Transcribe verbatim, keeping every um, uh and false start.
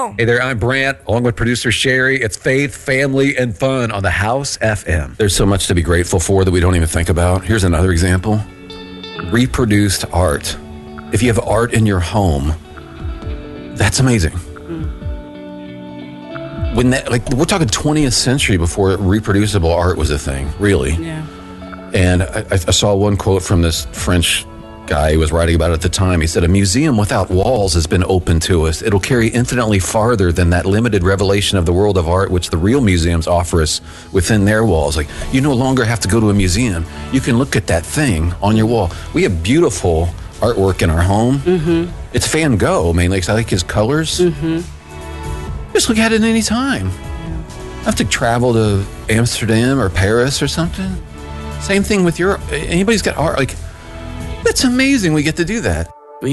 Hey there, I'm Brant, along with producer Sherry. It's faith, family, and fun on the House F M. There's so much to be grateful for that we don't even think about. Here's another example. Reproduced art. If you have art in your home, that's amazing. Mm. When that, like, we're talking twentieth century before reproducible art was a thing, really. Yeah. And I, I saw one quote from this French guy who was writing about it at the time. He said, "A museum without walls has been open to us. It'll carry infinitely farther than that limited revelation of the world of art which the real museums offer us within their walls." Like, you no longer have to go to a museum. You can look at that thing on your wall. We have beautiful artwork in our home. Mm-hmm. It's Van Gogh, mainly, because I like his colors. Mm-hmm. Just look at it any time. Yeah. I have to travel to Amsterdam or Paris or something. Same thing with your, anybody's got art, like, that's amazing we get to do that.